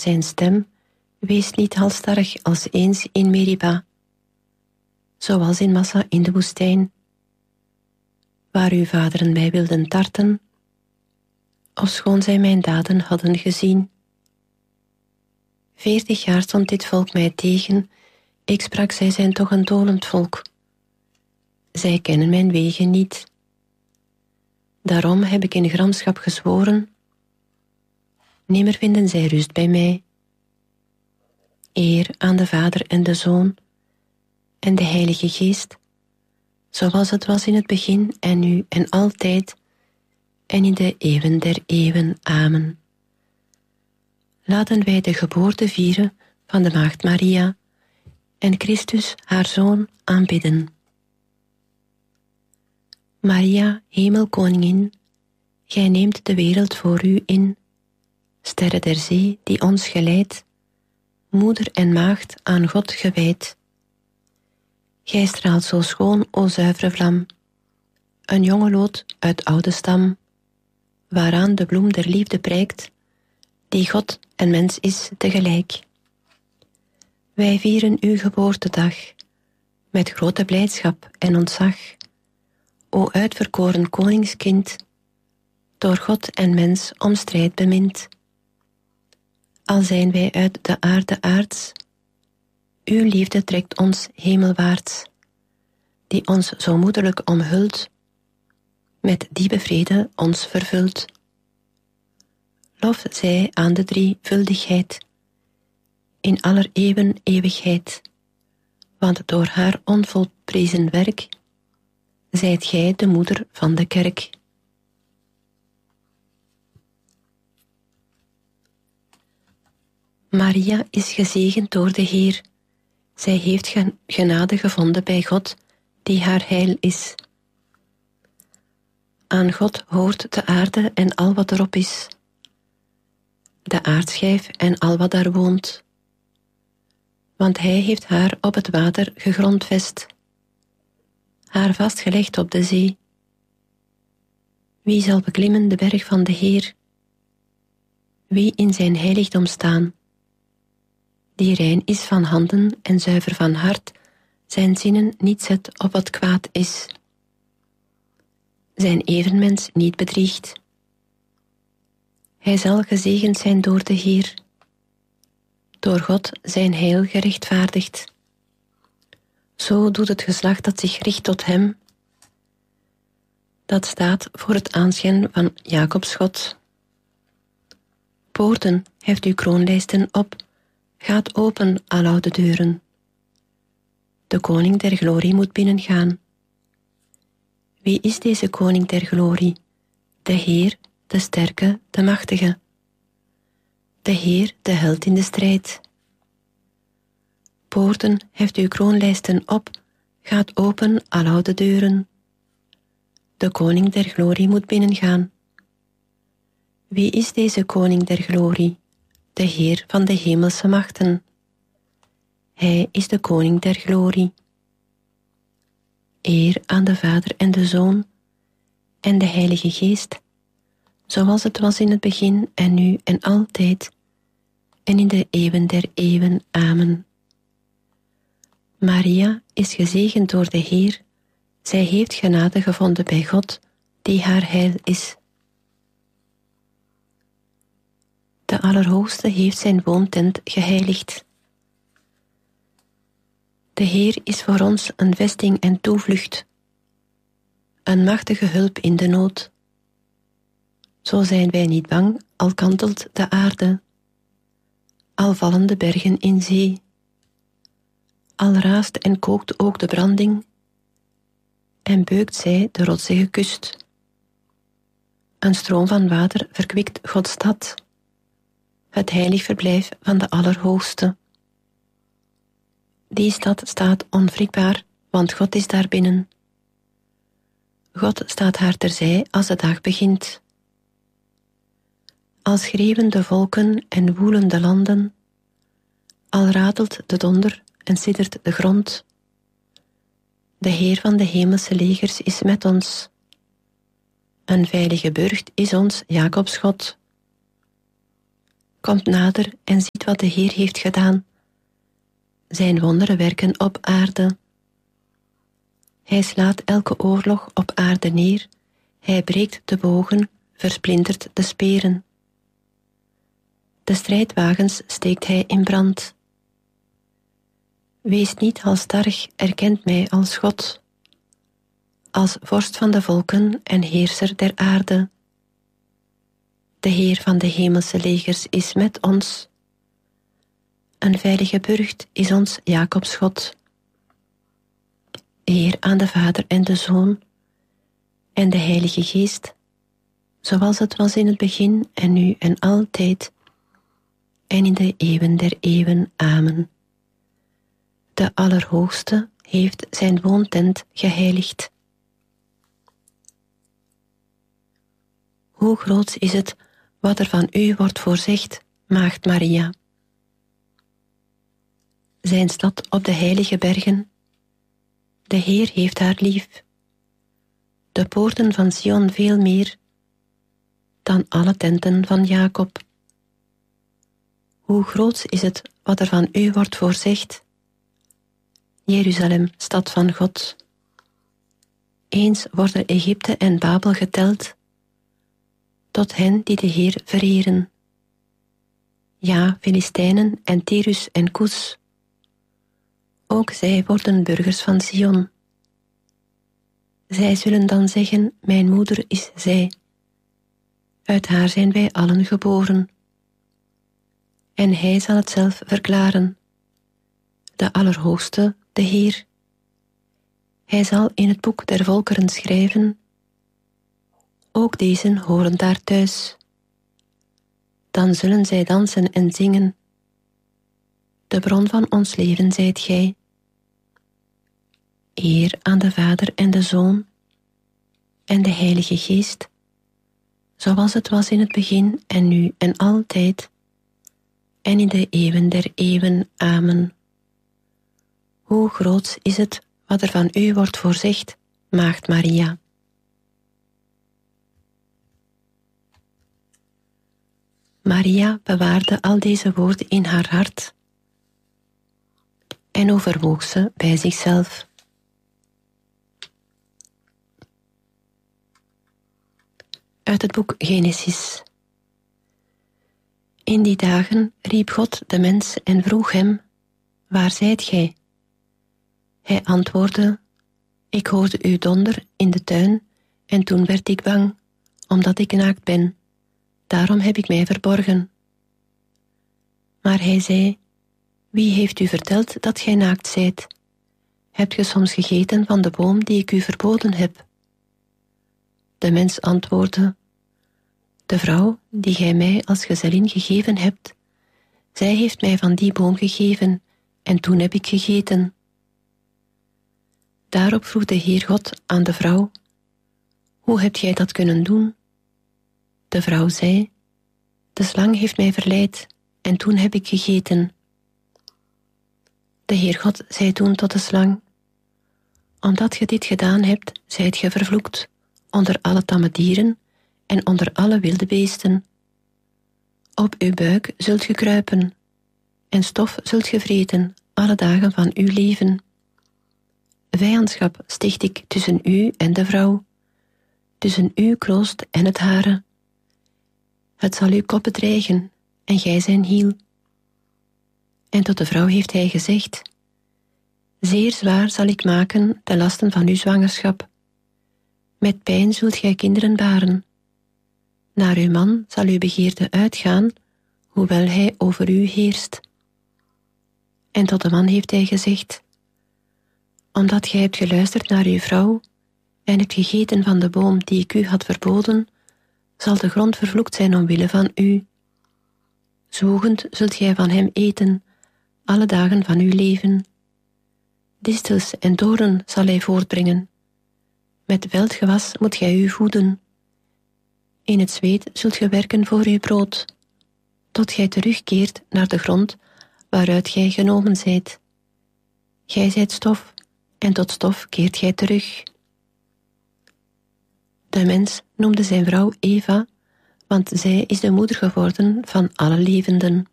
zijn stem, wees niet halstarrig als eens in Meriba, zoals in Massa in de woestijn, waar uw vaderen mij wilden tarten, ofschoon zij mijn daden hadden gezien. 40 jaar stond dit volk mij tegen, ik sprak, zij zijn toch een dolend volk. Zij kennen mijn wegen niet. Daarom heb ik in gramschap gezworen, nimmer vinden zij rust bij mij. Eer aan de Vader en de Zoon en de Heilige Geest, zoals het was in het begin en nu en altijd en in de eeuwen der eeuwen. Amen. Laten wij de geboorte vieren van de Maagd Maria en Christus, haar Zoon, aanbidden. Maria, Hemelkoningin, gij neemt de wereld voor u in, sterre der zee die ons geleidt, moeder en maagd aan God gewijd. Gij straalt zo schoon, o zuivere vlam, een jonge loot uit oude stam, waaraan de bloem der liefde prijkt, die God en mens is tegelijk. Wij vieren uw geboortedag, met grote blijdschap en ontzag, o uitverkoren koningskind, door God en mens om strijd bemind. Al zijn wij uit de aarde aards, uw liefde trekt ons hemelwaarts, die ons zo moederlijk omhult, met diepe vrede ons vervult. Lof zij aan de drievuldigheid, in aller eeuwen eeuwigheid, want door haar onvolprezen werk, zijt gij de moeder van de kerk. Maria is gezegend door de Heer. Zij heeft genade gevonden bij God, die haar heil is. Aan God hoort de aarde en al wat erop is, de aardschijf en al wat daar woont. Want hij heeft haar op het water gegrondvest, haar vastgelegd op de zee. Wie zal beklimmen de berg van de Heer? Wie in zijn heiligdom staan? Die rein is van handen en zuiver van hart, zijn zinnen niet zet op wat kwaad is, zijn evenmens niet bedriegt. Hij zal gezegend zijn door de Heer, door God zijn heil gerechtvaardigd. Zo doet het geslacht dat zich richt tot hem, dat staat voor het aanschijn van Jacobs God. Poorten, heft uw kroonlijsten op, gaat open, aloude deuren. De koning der glorie moet binnengaan. Wie is deze koning der glorie? De Heer, de sterke, de machtige. De Heer, de held in de strijd. Poorten, heft uw kroonlijsten op, gaat open, aloude deuren. De koning der glorie moet binnengaan. Wie is deze koning der glorie? De Heer van de hemelse machten. Hij is de koning der glorie. Eer aan de Vader en de Zoon en de Heilige Geest, zoals het was in het begin en nu en altijd en in de eeuwen der eeuwen. Amen. Maria is gezegend door de Heer, zij heeft genade gevonden bij God, die haar heil is. De Allerhoogste heeft zijn woontent geheiligd. De Heer is voor ons een vesting en toevlucht, een machtige hulp in de nood. Zo zijn wij niet bang, al kantelt de aarde, al vallen de bergen in zee, al raast en kookt ook de branding, en beukt zij de rotsige kust. Een stroom van water verkwikt Gods stad, het heilig verblijf van de Allerhoogste. Die stad staat onwrikbaar, want God is daar binnen. God staat haar terzij als de dag begint. Al schreeuwen de volken en woelen de landen, al ratelt de donder en siddert de grond. De Heer van de hemelse legers is met ons. Een veilige burcht is ons Jacobs God. komt nader en ziet wat de Heer heeft gedaan. Zijn wonderen werken op aarde. Hij slaat elke oorlog op aarde neer. Hij breekt de bogen, versplintert de speren. De strijdwagens steekt hij in brand. Wees niet halstarrig, erkent mij als God, als vorst van de volken en heerser der aarde. De Heer van de hemelse legers is met ons. Een veilige burcht is ons Jacobs God. Eer aan de Vader en de Zoon en de Heilige Geest, zoals het was in het begin en nu en altijd en in de eeuwen der eeuwen. Amen. De Allerhoogste heeft zijn woontent geheiligd. Hoe groot is het wat er van u wordt voorzegd, Maagd Maria. Zijn stad op de heilige bergen, de Heer heeft haar lief. De poorten van Sion veel meer dan alle tenten van Jacob. Hoe groot is het wat er van u wordt voorzegd, Jeruzalem, stad van God. Eens worden Egypte en Babel geteld, tot hen die de Heer vereren. Ja, Filistijnen en Tyrus en Koes. Ook zij worden burgers van Sion. Zij zullen dan zeggen, mijn moeder is zij. Uit haar zijn wij allen geboren. En hij zal het zelf verklaren. De Allerhoogste, de Heer. Hij zal in het boek der volkeren schrijven. Ook deze horen daar thuis. Dan zullen zij dansen en zingen. De bron van ons leven zijt gij. Eer aan de Vader en de Zoon en de Heilige Geest, zoals het was in het begin en nu en altijd en in de eeuwen der eeuwen. Amen. Hoe groot is het wat er van u wordt voorzegd, Maagd Maria. Maria bewaarde al deze woorden in haar hart en overwoog ze bij zichzelf. Uit het boek Genesis. In die dagen riep God de mens en vroeg hem, waar zijt gij? Hij antwoordde, ik hoorde uw donder in de tuin en toen werd ik bang, omdat ik naakt ben. Daarom heb ik mij verborgen. Maar hij zei, wie heeft u verteld dat gij naakt zijt? Hebt ge soms gegeten van de boom die ik u verboden heb? De mens antwoordde, de vrouw die gij mij als gezellin gegeven hebt, zij heeft mij van die boom gegeven en toen heb ik gegeten. Daarop vroeg de Heer God aan de vrouw, hoe hebt gij dat kunnen doen? De vrouw zei, de slang heeft mij verleid en toen heb ik gegeten. De Heer God zei toen tot de slang, omdat ge dit gedaan hebt, zijt ge vervloekt onder alle tamme dieren en onder alle wilde beesten. Op uw buik zult ge kruipen en stof zult ge vreten alle dagen van uw leven. Vijandschap sticht ik tussen u en de vrouw, tussen uw kroost en het hare. Het zal uw kop bedreigen en gij zijn hiel. En tot de vrouw heeft hij gezegd, zeer zwaar zal ik maken de lasten van uw zwangerschap. Met pijn zult gij kinderen baren. Naar uw man zal uw begeerte uitgaan, hoewel hij over u heerst. En tot de man heeft hij gezegd, omdat gij hebt geluisterd naar uw vrouw en hebt gegeten van de boom die ik u had verboden, zal de grond vervloekt zijn omwille van u. Zwoegend zult gij van hem eten, alle dagen van uw leven. Distels en doornen zal hij voortbrengen. Met veldgewas moet gij u voeden. In het zweet zult ge werken voor uw brood, tot gij terugkeert naar de grond waaruit gij genomen zijt. Gij zijt stof, en tot stof keert gij terug. De mens noemde zijn vrouw Eva, want zij is de moeder geworden van alle levenden.